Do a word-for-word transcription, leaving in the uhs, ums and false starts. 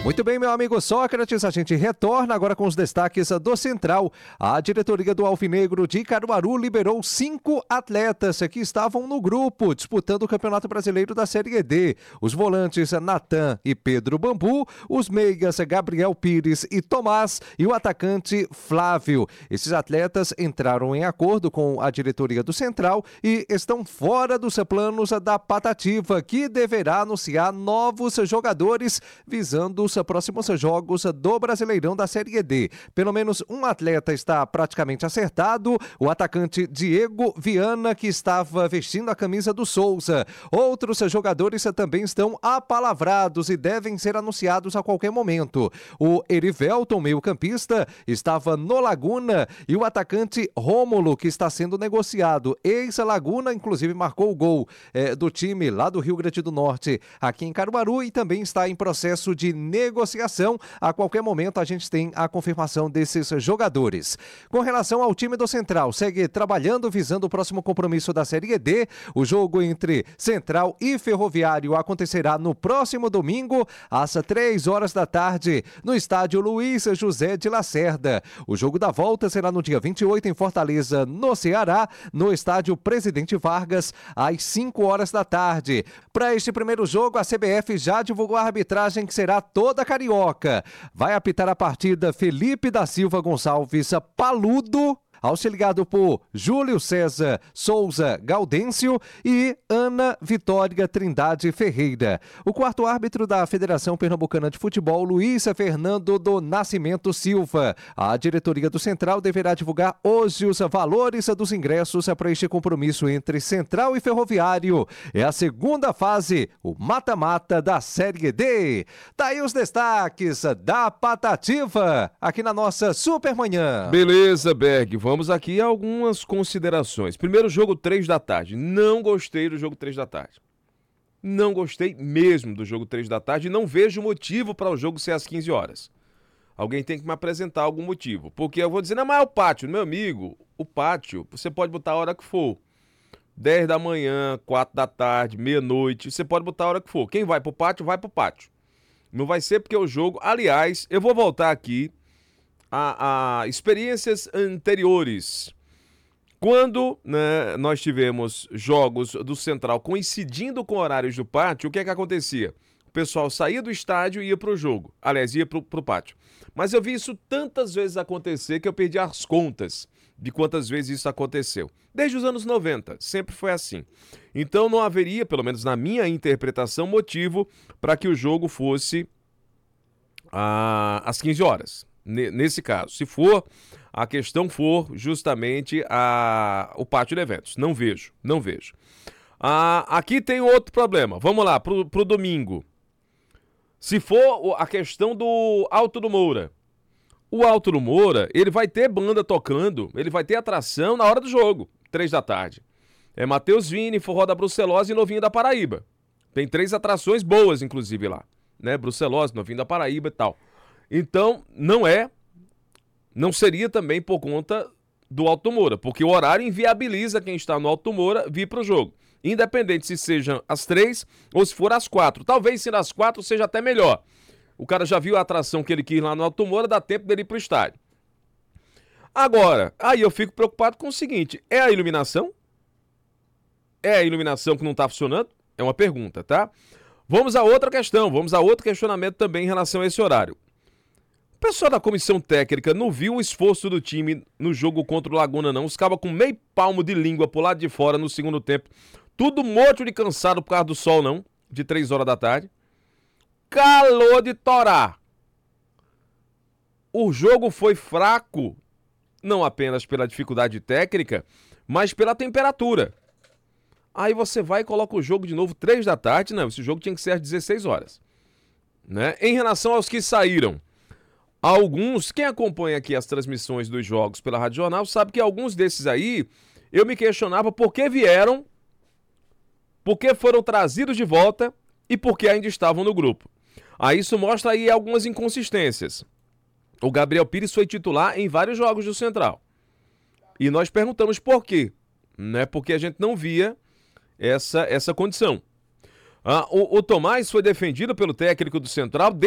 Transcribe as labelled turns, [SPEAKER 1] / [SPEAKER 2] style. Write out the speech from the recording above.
[SPEAKER 1] Muito bem, meu amigo Sócrates, a gente retorna agora com os destaques do Central. A diretoria do Alvinegro de Caruaru liberou cinco atletas que estavam no grupo disputando o Campeonato Brasileiro da Série D. Os volantes Natan e Pedro Bambu, os meias Gabriel Pires e Tomás e o atacante Flávio. Esses atletas entraram em acordo com a diretoria do Central e estão fora dos planos da Patativa, que deverá anunciar novos jogadores visando os próximos jogos do Brasileirão da Série D. Pelo menos um atleta está praticamente acertado, o atacante Diego Viana, que estava vestindo a camisa do Souza. Outros jogadores também estão apalavrados e devem ser anunciados a qualquer momento. O Erivelton, meio-campista, estava no Laguna e o atacante Rômulo, que está sendo negociado. Ex-Laguna, inclusive, marcou o gol é, do time lá do Rio Grande do Norte, aqui em Caruaru, e também está em processo de negociação. negociação. A qualquer momento a gente tem a confirmação desses jogadores. Com relação ao time do Central, segue trabalhando visando o próximo compromisso da Série D. O jogo entre Central e Ferroviário acontecerá no próximo domingo, às três horas da tarde, no estádio Luiz José de Lacerda. O jogo da volta será no dia vinte e oito em Fortaleza, no Ceará, no estádio Presidente Vargas, às cinco horas da tarde. Para este primeiro jogo, a C B F já divulgou a arbitragem, que será toda carioca. Vai apitar a partida Felipe da Silva Gonçalves Paludo, auxiliado por Júlio César Souza Gaudêncio e Ana Vitória Trindade Ferreira. O quarto árbitro da Federação Pernambucana de Futebol, Luiz Fernando do Nascimento Silva. A diretoria do Central deverá divulgar hoje os valores dos ingressos para este compromisso entre Central e Ferroviário. É a segunda fase, o mata-mata da Série D. Daí os destaques da Patativa, aqui na nossa Supermanhã.
[SPEAKER 2] Beleza, Berg. Vamos aqui a algumas considerações. Primeiro, jogo três da tarde. Não gostei do jogo três da tarde. Não gostei mesmo do jogo três da tarde e não vejo motivo para o jogo ser às quinze horas. Alguém tem que me apresentar algum motivo. Porque eu vou dizer, não, mas é o pátio. Meu amigo, o pátio, você pode botar a hora que for. dez da manhã, quatro da tarde, meia-noite, você pode botar a hora que for. Quem vai pro pátio, vai pro pátio. Não vai ser porque o jogo... Aliás, eu vou voltar aqui A, a experiências anteriores. Quando, né, nós tivemos jogos do Central coincidindo com horários do pátio, o que é que acontecia? O pessoal saía do estádio e ia para o jogo. Aliás, ia para o pátio. Mas eu vi isso tantas vezes acontecer que eu perdi as contas de quantas vezes isso aconteceu. Desde os anos noventa, sempre foi assim. Então não haveria, pelo menos na minha interpretação, motivo para que o jogo fosse ah, às quinze horas. Nesse caso, se for, a questão for justamente a, o pátio de eventos. Não vejo, não vejo. Ah, aqui tem outro problema. Vamos lá, pro, pro domingo. Se for a questão do Alto do Moura. O Alto do Moura, ele vai ter banda tocando, ele vai ter atração na hora do jogo, três da tarde. É Matheus Vini, Forró da Brucelose e Novinho da Paraíba. Tem três atrações boas, inclusive, lá. Né? Brucelose, Novinho da Paraíba e tal. Então, não é, não seria também por conta do Alto Moura, porque o horário inviabiliza quem está no Alto Moura vir para o jogo. Independente se sejam às três ou se for às quatro. Talvez se às quatro seja até melhor. O cara já viu a atração que ele quis lá no Alto Moura, dá tempo dele ir para o estádio. Agora, aí eu fico preocupado com o seguinte, é a iluminação? É a iluminação que não está funcionando? É uma pergunta, tá? Vamos a outra questão, vamos a outro questionamento também em relação a esse horário. O pessoal da comissão técnica não viu o esforço do time no jogo contra o Laguna, não. Os cabas com meio palmo de língua pro lado de fora no segundo tempo. Tudo morto de cansado por causa do sol, não. De três horas da tarde. Calor de torar. O jogo foi fraco, não apenas pela dificuldade técnica, mas pela temperatura. Aí você vai e coloca o jogo de novo três da tarde. Não, esse jogo tinha que ser às dezesseis horas. Né? Em relação aos que saíram, alguns, quem acompanha aqui as transmissões dos jogos pela Rádio Jornal, sabe que alguns desses aí, eu me questionava por que vieram, por que foram trazidos de volta e por que ainda estavam no grupo. Aí isso mostra aí algumas inconsistências. O Gabriel Pires foi titular em vários jogos do Central. E nós perguntamos por quê. Né? Porque a gente não via essa, essa condição. Ah, o, o Tomás foi defendido pelo técnico do Central